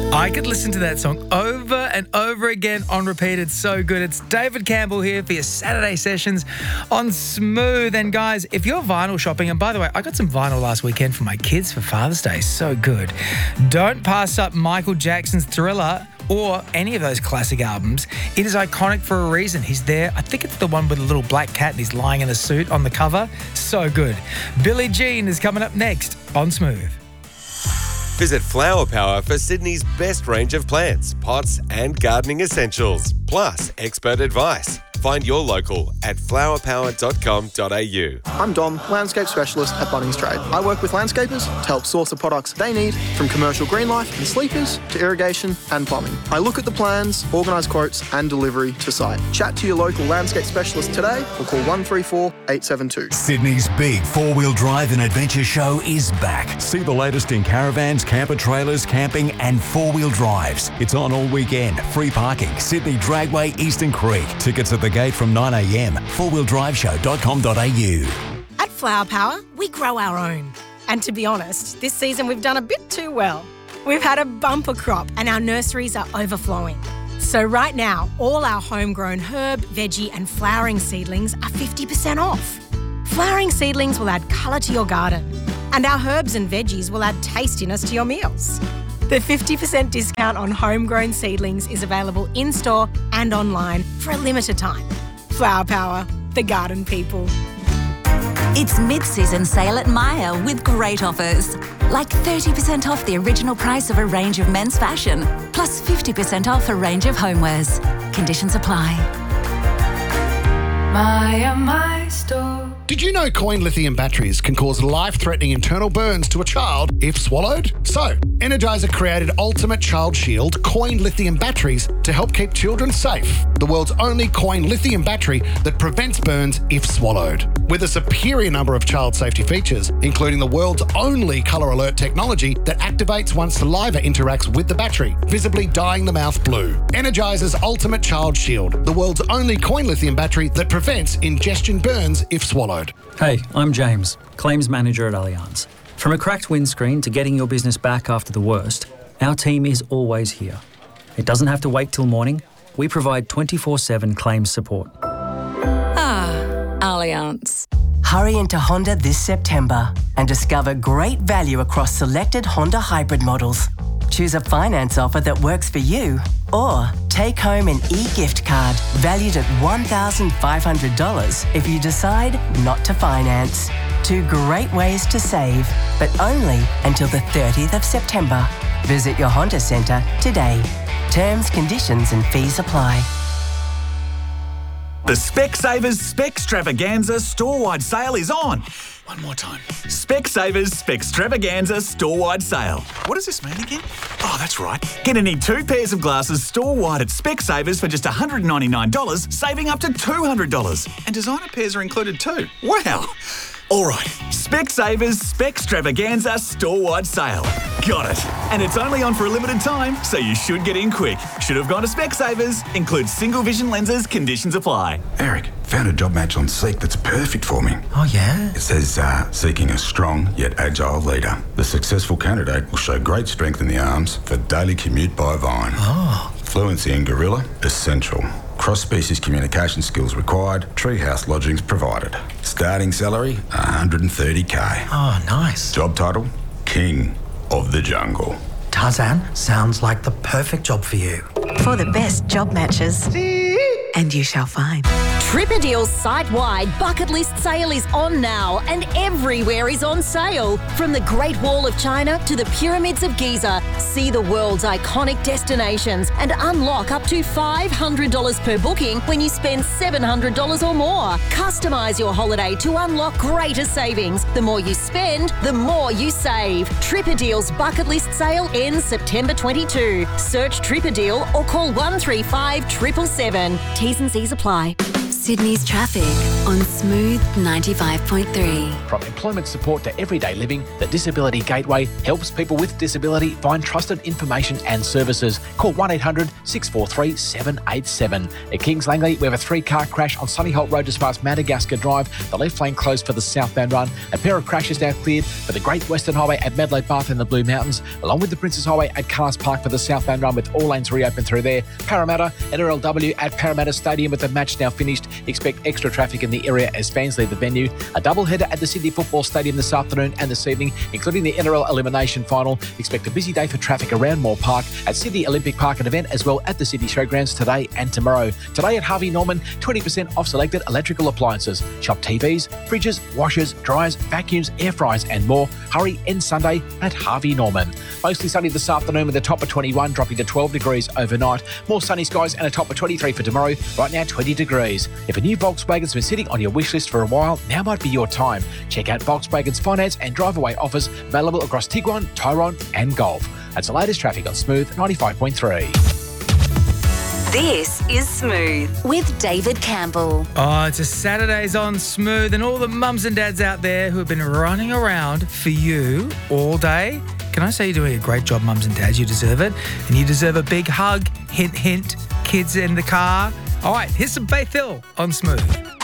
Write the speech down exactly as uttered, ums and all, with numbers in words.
I could listen to that song over and over again on repeat. It's so good. It's David Campbell here for your Saturday sessions on Smooth. And guys, if you're vinyl shopping, and by the way, I got some vinyl last weekend for my kids for Father's Day. So good. Don't pass up Michael Jackson's Thriller or any of those classic albums. It is iconic for a reason. He's there. I think it's the one with the little black cat and he's lying in a suit on the cover. So good. Billie Jean is coming up next on Smooth. Visit Flower Power for Sydney's best range of plants, pots and gardening essentials, plus expert advice. Find your local at flower power dot com dot a u. I'm Dom, landscape specialist at Bunnings Trade. I work with landscapers to help source the products they need, from commercial green life and sleepers to irrigation and plumbing. I look at the plans, organise quotes and delivery to site. Chat to your local landscape specialist today or call one three four, eight seven two. Sydney's big four-wheel drive and adventure show is back. See the latest in caravans, camper trailers, camping and four-wheel drives. It's on all weekend. Free parking, Sydney Dragway, Eastern Creek. Tickets at the gate from nine a m. four wheel drive show dot com dot a u. At Flower Power, we grow our own. And to be honest, this season we've done a bit too well. We've had a bumper crop and our nurseries are overflowing. So right now, all our homegrown herb, veggie and flowering seedlings are fifty percent off. Flowering seedlings will add colour to your garden, and our herbs and veggies will add tastiness to your meals. The fifty percent discount on homegrown seedlings is available in-store and online for a limited time. Flower Power, the garden people. It's mid-season sale at Myer with great offers. Like thirty percent off the original price of a range of men's fashion, plus fifty percent off a range of homewares. Conditions apply. Myer, my store. Did you know coin lithium batteries can cause life-threatening internal burns to a child if swallowed? So, Energizer created Ultimate Child Shield coin lithium batteries to help keep children safe. The world's only coin lithium battery that prevents burns if swallowed. With a superior number of child safety features, including the world's only colour alert technology that activates once saliva interacts with the battery, visibly dyeing the mouth blue. Energizer's Ultimate Child Shield, the world's only coin lithium battery that prevents ingestion burns if swallowed. Hey, I'm James, Claims Manager at Allianz. From a cracked windscreen to getting your business back after the worst, our team is always here. It doesn't have to wait till morning. We provide twenty-four seven claims support. Ah, Allianz. Hurry into Honda this September and discover great value across selected Honda hybrid models. Choose a finance offer that works for you, or take home an e-gift card valued at one thousand five hundred dollars if you decide not to finance. Two great ways to save, but only until the thirtieth of September. Visit your Honda Centre today. Terms, conditions and fees apply. The Specsavers Spextravaganza store-wide sale is on. One more time. Specsavers Spextravaganza store-wide sale. What does this mean again? Oh, that's right. Get any two pairs of glasses store-wide at Specsavers for just one hundred ninety-nine dollars, saving up to two hundred dollars. And designer pairs are included too. Wow. All right. Specsavers Spextravaganza store-wide sale. Got it. And it's only on for a limited time, so you should get in quick. Should have gone to Specsavers. Includes single vision lenses. Conditions apply. Eric, found a job match on Seek that's perfect for me. Oh, yeah? It says, uh, seeking a strong yet agile leader. The successful candidate will show great strength in the arms for daily commute by Vine. Oh. Fluency in Gorilla, essential. Cross-species communication skills required. Treehouse lodgings provided. Starting salary, one hundred thirty k. Oh, nice. Job title, King of the Jungle. Tarzan, sounds like the perfect job for you. For the best job matches. And you shall find. Tripadeal's site-wide bucket list sale is on now, and everywhere is on sale. From the Great Wall of China to the Pyramids of Giza, see the world's iconic destinations and unlock up to five hundred dollars per booking when you spend seven hundred dollars or more. Customise your holiday to unlock greater savings. The more you spend, the more you save. Tripadeal's bucket list sale ends September twenty-second. Search Tripadeal or call one three five, seven seven seven. T's and C's apply. Sydney's traffic on Smooth ninety-five point three. From employment support to everyday living, the Disability Gateway helps people with disability find trusted information and services. Call one eight hundred six four three seven eight seven. At Kings Langley, we have a three-car crash on Sunny Holt Road as far as Madagascar Drive. The left lane closed for the southbound run. A pair of crashes now cleared for the Great Western Highway at Medlow Bath and the Blue Mountains, along with the Princes Highway at Cars Park for the southbound run with all lanes reopened through there. Parramatta, N R L W at Parramatta Stadium with the match now finished. Expect extra traffic in the area as fans leave the venue. A doubleheader at the Sydney Football Stadium this afternoon and this evening, including the N R L Elimination Final. Expect a busy day for traffic around Moore Park, at Sydney Olympic Park, an event as well at the Sydney Showgrounds today and tomorrow. Today at Harvey Norman, twenty percent off selected electrical appliances. Shop T Vs, fridges, washers, dryers, vacuums, air fryers and more. Hurry end Sunday at Harvey Norman. Mostly sunny this afternoon with a top of twenty-one, dropping to twelve degrees overnight. More sunny skies and a top of twenty-three for tomorrow. Right now, twenty degrees. If a new Volkswagen's been sitting on your wish list for a while, now might be your time. Check out Volkswagen's finance and drive away offers available across Tiguan, Tyrone and Golf. That's the latest traffic on Smooth ninety-five point three. This is Smooth with David Campbell. Oh, it's a Saturdays on Smooth, and all the mums and dads out there who have been running around for you all day. Can I say you're doing a great job, mums and dads? You deserve it. And you deserve a big hug. Hint, hint. Kids in the car. All right, here's some Faith Hill on Smooth.